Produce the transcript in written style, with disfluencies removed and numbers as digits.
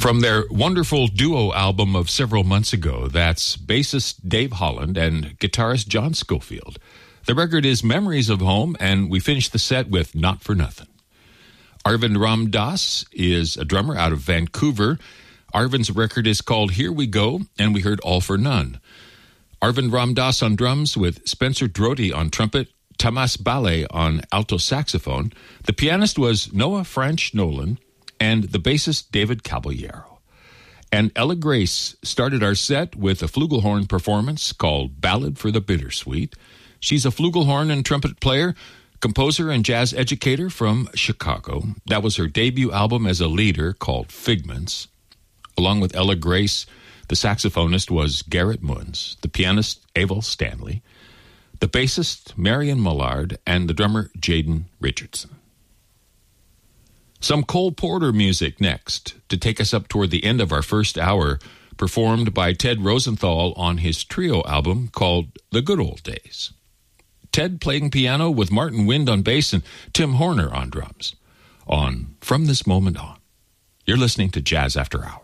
From their wonderful duo album of several months ago, that's bassist Dave Holland and guitarist John Schofield. The record is Memories of Home, and we finished the set with Not for Nothing. Arvind Ramdas is a drummer out of Vancouver. Arvind's record is called Here We Go, and we heard All for None. Arvind Ramdas on drums with Spencer Droty on trumpet, Tamas Ballet on alto saxophone. The pianist was Noah French Nolan, and the bassist David Caballero. And Ella Grace started our set with a flugelhorn performance called Ballad for the Bittersweet. She's a flugelhorn and trumpet player, composer and jazz educator from Chicago. That was her debut album as a leader called Figments. Along with Ella Grace, the saxophonist was Garrett Munz, the pianist Avel Stanley, the bassist Marion Millard, and the drummer Jaden Richardson. Some Cole Porter music next, to take us up toward the end of our first hour, performed by Ted Rosenthal on his trio album called The Good Old Days. Ted playing piano with Martin Wind on bass and Tim Horner on drums. On From This Moment On. You're listening to Jazz After Hours.